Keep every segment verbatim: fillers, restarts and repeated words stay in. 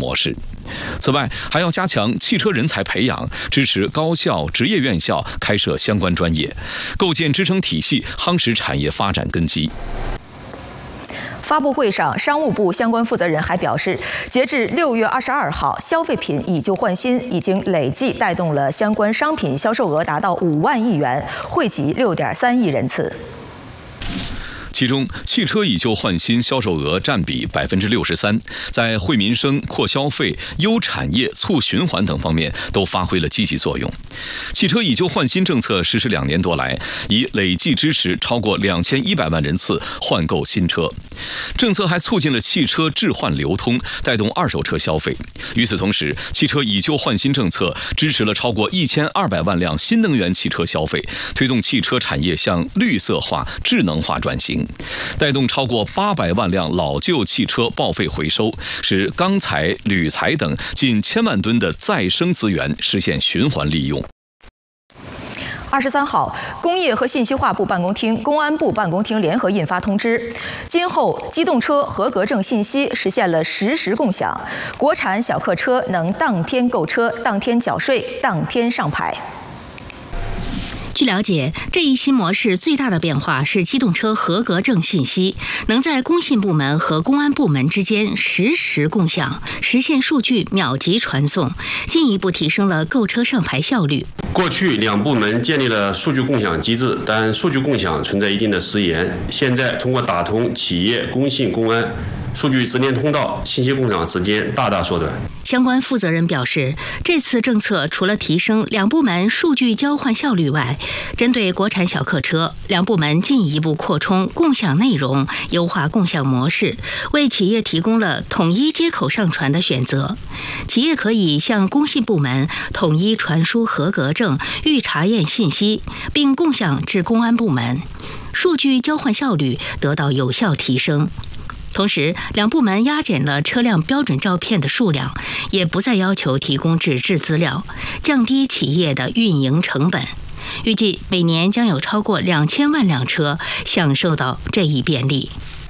模式。此外，还要加强汽车人才培养，支持高校、职业院校开设相关专业，构建支撑体系，夯实产业发展根基。 发布会上，商务部相关负责人还表示，截至六月二十二号，消费品以旧换新已经累计带动了相关商品销售额达到五万亿元，惠及六点三亿人次。 其中，汽车以旧换新销售额占比百分之六十三，在惠民生、扩消费、优产业、促循环等方面都发挥了积极作用。汽车以旧换新政策实施两年多来，已累计支持超过两千一百万人次换购新车。政策还促进了汽车置换流通，带动二手车消费。与此同时，汽车以旧换新政策支持了超过一千二百万辆新能源汽车消费，推动汽车产业向绿色化、智能化转型。带动超过八百万辆老旧汽车报废回收，使钢材、铝材等近千万吨的再生资源实现循环利用。 二十三号，工业和信息化部办公厅、公安部办公厅联合印发通知，今后机动车合格证信息实现了实时共享，国产小客车能当天购车、当天缴税、当天上牌。 据了解，这一新模式最大的变化是机动车合格证信息能在工信部门和公安部门之间实时共享，实现数据秒级传送，进一步提升了购车上牌效率。 过去两部门建立了数据共享机制，但数据共享存在一定的时延。现在通过打通企业、工信、公安数据直连通道，信息共享时间大大缩短。 相关负责人表示，这次政策除了提升两部门数据交换效率外，针对国产小客车，两部门进一步扩充共享内容，优化共享模式，为企业提供了统一接口上传的选择。企业可以向工信部门统一传输合格证、预查验信息，并共享至公安部门，数据交换效率得到有效提升。同时，两部门压减了车辆标准照片的数量，也不再要求提供纸质资料，降低企业的运营成本。预计每年将有超过两千万辆车享受到这一便利。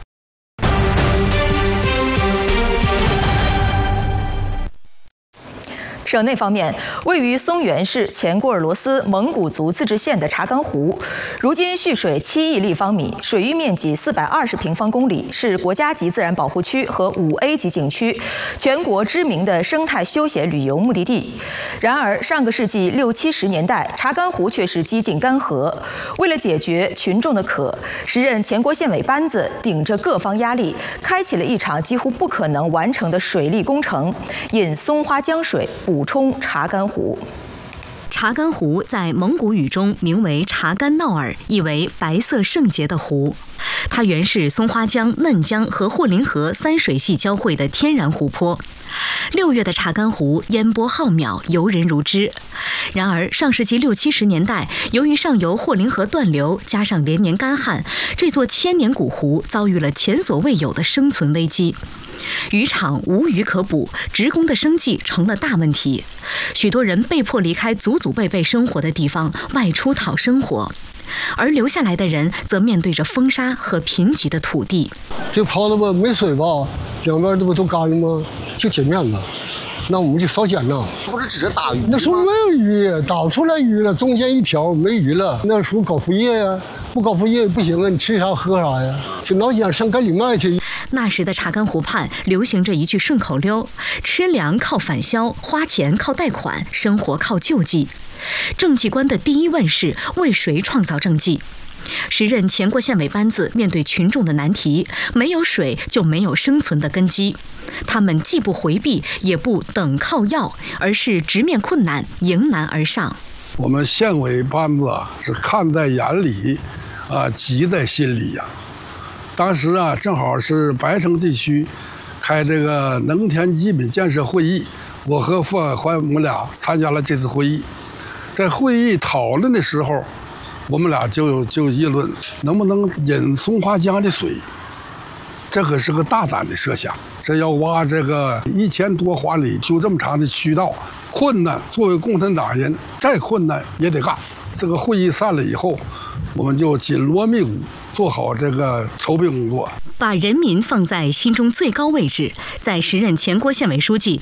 省内方面，位于松原市前鄂尔多斯蒙古族自治县的查干湖，如今蓄水七亿立方米，水域面积四百二十平方公里，是国家级自然保护区和五 A 级景区，全国知名的生态休闲旅游目的地。然而，上个世纪六七十年代，查干湖却是几近干涸。为了解决群众的渴，时任前国县委班子顶着各方压力，开启了一场几乎不可能完成的水利工程，引松花江水补充查干湖。 查干湖在蒙古语中名为查干闹尔，意为白色圣洁的湖。它原是松花江、嫩江和霍林河三水系交汇的天然湖泊。六月的查干湖烟波浩渺，游人如织。然而，上世纪六七十年代，由于上游霍林河断流，加上连年干旱，这座千年古湖遭遇了前所未有的生存危机。渔场无鱼可捕，职工的生计成了大问题，许多人被迫离开祖祖辈辈生活的地方，外出讨生活，而留下来的人则面对着风沙和贫瘠的土地。 这泡子吧没水吧，两边这不都干了吗？就碱面子，那我们就烧碱呐。 不是只是打鱼， 那时候没有鱼，打不出来鱼了，中间一条没鱼了。那时候搞副业呀，不搞副业不行啊，你吃啥喝啥呀？去挠碱上干里卖去。 那时的查干湖畔流行着一句顺口溜：吃粮靠返销，花钱靠贷款，生活靠救济。政绩观的第一问是为谁创造政绩？时任前国县委班子面对群众的难题，没有水就没有生存的根基。他们既不回避，也不等靠要，而是直面困难，迎难而上。 我们县委班子是看在眼里，啊，急在心里呀。当时啊，正好是白城地区开这个农田基本建设会议，我和傅海环我们俩参加了这次会议。在会议讨论的时候，我们俩就就议论能不能引松花江的水，这可是个大胆的设想。这要挖这个一千多华里，修这么长的渠道，困难。作为共产党人，再困难也得干。这个会议散了以后，我们就紧锣密鼓做好这个筹备工作， 把人民放在心中最高位置。在时任前国县委书记、